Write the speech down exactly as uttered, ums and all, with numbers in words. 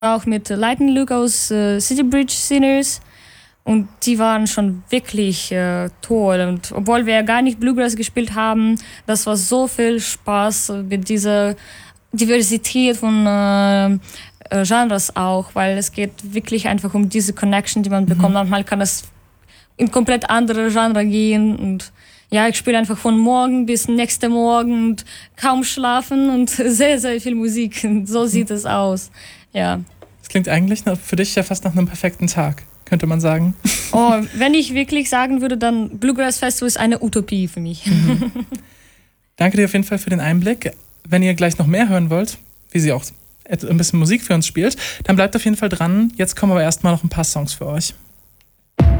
auch mit Lightning Luke aus äh, City Bridge Singers und die waren schon wirklich äh, toll. Und obwohl wir gar nicht Bluegrass gespielt haben, das war so viel Spaß mit dieser Diversität von äh, Genres auch, weil es geht wirklich einfach um diese Connection, die man bekommt. Mhm. Manchmal kann es in komplett andere Genre gehen und ja, ich spiele einfach von morgen bis nächste Morgen und kaum schlafen und sehr, sehr viel Musik. Und so sieht es aus, ja. Das klingt eigentlich für dich ja fast nach einem perfekten Tag, könnte man sagen. Oh, wenn ich wirklich sagen würde, dann Bluegrass Festival ist eine Utopie für mich. Mhm. Danke dir auf jeden Fall für den Einblick. Wenn ihr gleich noch mehr hören wollt, wie sie auch ein bisschen Musik für uns spielt, dann bleibt auf jeden Fall dran. Jetzt kommen aber erstmal noch ein paar Songs für euch.